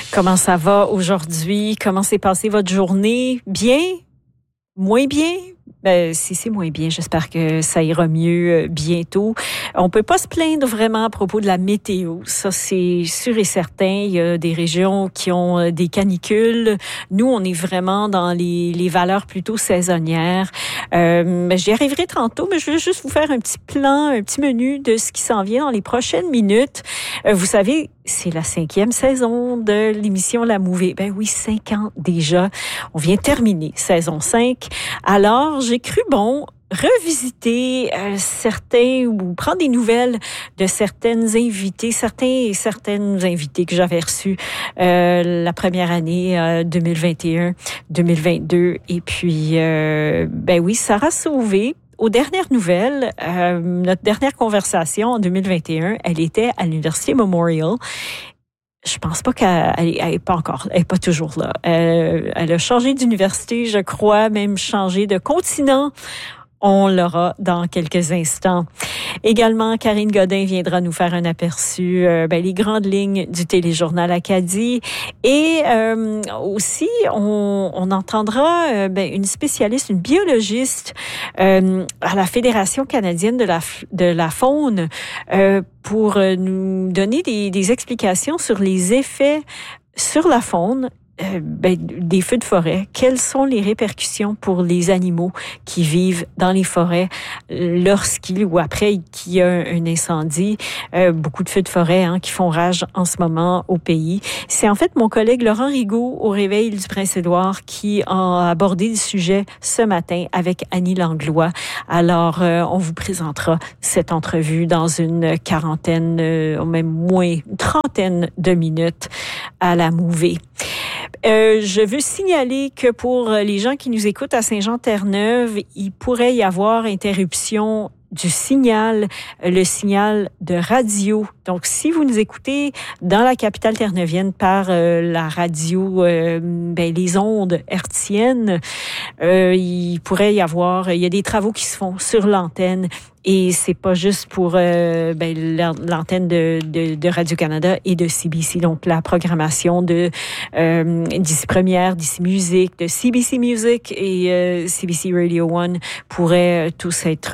Comment ça va aujourd'hui? Comment s'est passée votre journée? Bien? Moins bien? Si c'est moins bien, j'espère que ça ira mieux bientôt. On peut pas se plaindre vraiment à propos de la météo. Ça, c'est sûr et certain. Il y a des régions qui ont des canicules. Nous, on est vraiment dans les valeurs plutôt saisonnières. J'y arriverai tantôt, mais je vais juste vous faire un petit plan, un petit menu de ce qui s'en vient dans les prochaines minutes. Vous savez, c'est la 5e saison de l'émission La Mouvée. Ben oui, 5 ans déjà. On vient terminer saison 5. Alors, j'ai cru bon revisiter certains ou prendre des nouvelles de certaines invitées, certains et certaines invitées que j'avais reçues la première année 2021-2022. Et puis, ben oui, Sarah Sauvé. Aux dernières nouvelles, notre dernière conversation en 2021, elle était à l'Université Memorial. Je pense pas qu'elle est pas encore, elle est pas toujours là. Elle a changé d'université, je crois, même changé de continent. On l'aura dans quelques instants. Également, Karine Godin viendra nous faire un aperçu les grandes lignes du téléjournal Acadie. Et aussi, on entendra une spécialiste, une biologiste à la Fédération canadienne de la faune pour nous donner des explications sur les effets sur la faune des feux de forêt. Quelles sont les répercussions pour les animaux qui vivent dans les forêts lorsqu'il ou après qu'il y a un incendie? Beaucoup de feux de forêt qui font rage en ce moment au pays. C'est en fait mon collègue Laurent Rigaud au Réveil du Prince-Édouard qui a abordé le sujet ce matin avec Annie Langlois. Alors, on vous présentera cette entrevue dans une quarantaine, même moins, une trentaine de minutes à la Mouvée. Je veux signaler que pour les gens qui nous écoutent à Saint-Jean-Terre-Neuve, il pourrait y avoir interruption du signal, le signal de radio. Donc, si vous nous écoutez dans la capitale terneuvienne par la radio, les ondes hertziennes, il pourrait y avoir, il y a des travaux qui se font sur l'antenne. Et c'est pas juste pour l'antenne de Radio-Canada et de CBC, donc la programmation de d'ici Première, d'ici Musique, de CBC Music et CBC Radio One pourraient tous être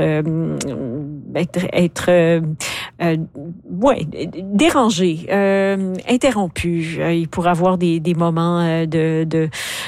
dérangés, interrompus. Il pourrait avoir des moments de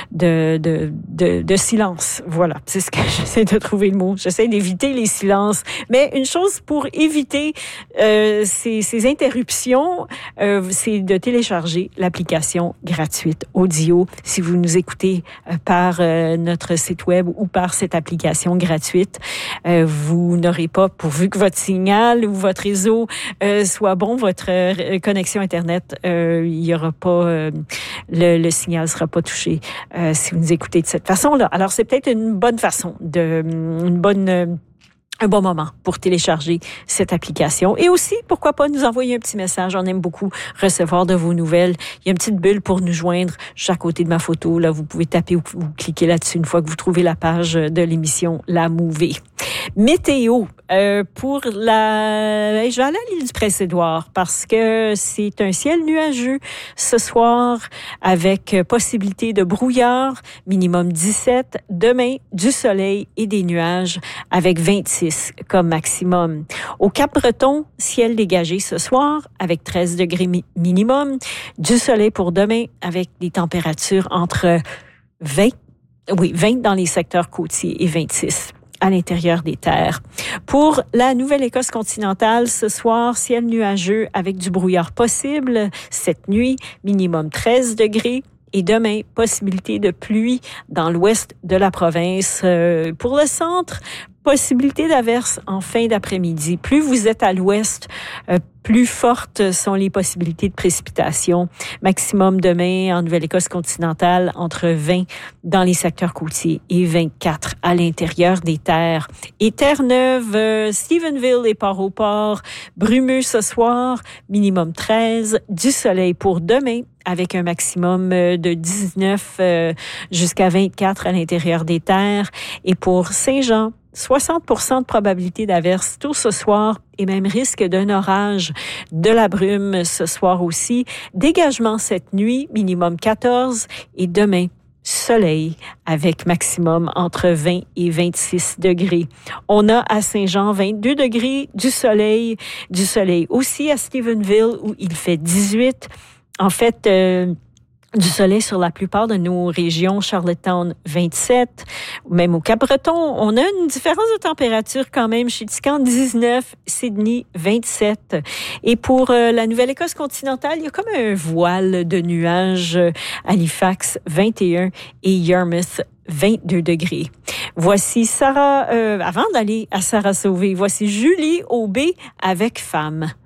silence. Voilà, c'est ce que j'essaie de trouver le mot. J'essaie d'éviter les silences. Mais une chose pour éviter ces interruptions, c'est de télécharger l'application gratuite Audio. Si vous nous écoutez par notre site web ou par cette application gratuite, vous n'aurez pas, pourvu que votre signal ou votre réseau soit bon, votre connexion Internet, il y aura pas, le signal sera pas touché si vous nous écoutez de cette façon-là. Alors, c'est peut-être une bonne façon, un bon moment pour télécharger cette application. Et aussi, pourquoi pas nous envoyer un petit message. On aime beaucoup recevoir de vos nouvelles. Il y a une petite bulle pour nous joindre juste à côté de ma photo. Là, vous pouvez taper ou cliquer là-dessus une fois que vous trouvez la page de l'émission La Mouvée. Météo. Pour je vais aller à l'île du Prince-Édouard parce que c'est un ciel nuageux ce soir avec possibilité de brouillard, minimum 17. Demain, du soleil et des nuages avec 26 comme maximum. Au Cap-Breton, ciel dégagé ce soir avec 13 degrés minimum. Du soleil pour demain avec des températures entre 20 dans les secteurs côtiers et 26 à l'intérieur des terres. Pour la Nouvelle-Écosse continentale, ce soir, ciel nuageux avec du brouillard possible. Cette nuit, minimum 13 degrés. Et demain, possibilité de pluie dans l'ouest de la province. Pour le centre, possibilité d'averse en fin d'après-midi. Plus vous êtes à l'ouest, plus fortes sont les possibilités de précipitation. Maximum demain en Nouvelle-Écosse continentale entre 20 dans les secteurs côtiers et 24 à l'intérieur des terres. Et Terre-Neuve, Stephenville et Port-au-Port, brumeux ce soir, minimum 13, du soleil pour demain avec un maximum de 19 jusqu'à 24 à l'intérieur des terres. Et pour Saint-Jean, 60% de probabilité d'averse tôt ce soir et même risque d'un orage, de la brume ce soir aussi. Dégagement cette nuit, minimum 14 et demain, soleil avec maximum entre 20 et 26 degrés. On a à Saint-Jean 22 degrés, du soleil aussi à Stephenville où il fait 18. En fait, du soleil sur la plupart de nos régions, Charlottetown 27, même au Cap-Breton, on a une différence de température quand même. Chez Ticante 19, Sydney 27. Et pour la Nouvelle-Écosse continentale, il y a comme un voile de nuages. Halifax 21 et Yarmouth 22 degrés. Voici Sarah, avant d'aller à Sarah Sauvé, voici Julie Aubé avec Femme.